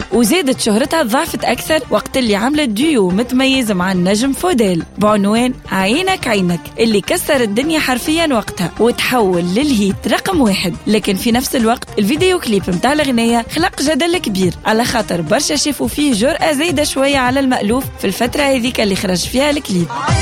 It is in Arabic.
وزادت شهرتها ضعفت أكثر وقت اللي عملت ديو متميز مع النجم فوديل بعنوان عينك عينك اللي كسر الدنيا حرفيا وقتها وتحول للهيت رقم 1. لكن في نفس الوقت الفيديو كليب متاع الأغنية خلق جدل كبير على خاطر برشا شافوا فيه جرأة زايدة شوية على المألوف في الفترة هذيك اللي خرج فيها الكليب.